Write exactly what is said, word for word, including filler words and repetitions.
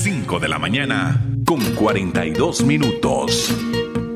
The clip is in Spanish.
cinco de la mañana con cuarenta y dos minutos.